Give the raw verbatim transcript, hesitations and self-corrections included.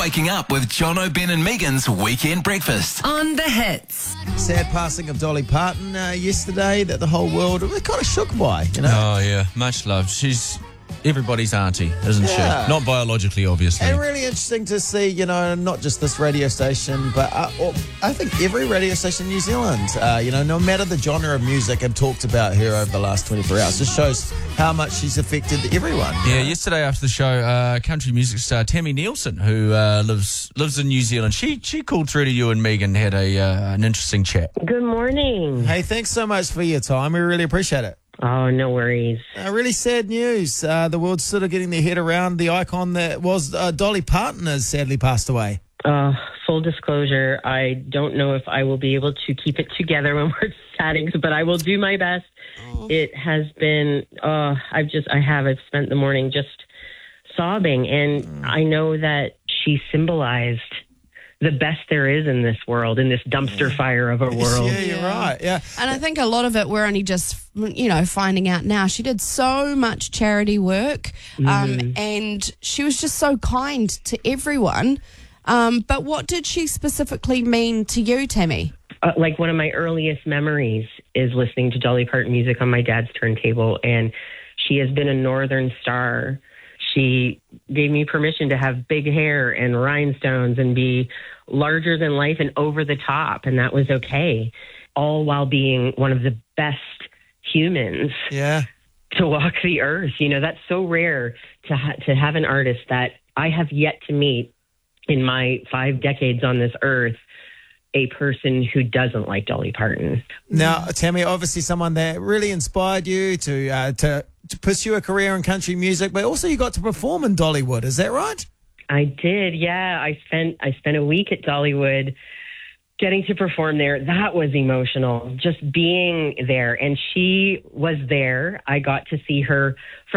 waking up with John O'Ben and Megan's Weekend Breakfast. On the hits. Sad passing of Dolly Parton uh, yesterday that the whole world was kind of shook by, you know. Oh, yeah. Much love. She's everybody's auntie, isn't Yeah. she? Not biologically, obviously. And really interesting to see, you know, not just this radio station, but uh, or I think every radio station in New Zealand, uh, you know, no matter the genre of music, have talked about her over the last twenty-four hours. Just shows how much she's affected everyone. Yeah, yesterday after the show, uh, country music star Tammy Nielsen, who uh, lives lives in New Zealand, she she called through to you and Megan, had a uh, an interesting chat. Good morning. Hey, thanks so much for your time. We really appreciate it. Oh, no worries. Uh, really sad news. Uh, the world's sort of getting their head around the icon that was uh, Dolly Parton has sadly passed away. Uh, full disclosure, I don't know if I will be able to keep it together when we're chatting, but I will do my best. Oh. It has been, uh, I've just, I have, I've spent the morning just sobbing, and mm. I know that she symbolized the best there is in this world, in this dumpster yeah. fire of a world. Yeah, you're right. Yeah. And I think a lot of it we're only just, you know, finding out now. She did so much charity work, um, mm. and she was just so kind to everyone. Um, but what did she specifically mean to you, Tammy? Uh, like one of my earliest memories is listening to Dolly Parton music on my dad's turntable, and she has been a northern star. She gave me permission to have big hair and rhinestones and be larger than life and over the top, and that was okay, all while being one of the best humans yeah. to walk the earth. You know, that's so rare to ha- to have an artist that I have yet to meet in my five decades on this earth, a person who doesn't like Dolly Parton. Now, Tammy, obviously someone that really inspired you to uh, to, to pursue a career in country music, but also you got to perform in Dollywood. Is that right? I did, yeah. I spent I spent a week at Dollywood getting to perform there. That was emotional, just being there. And she was there. I got to see her from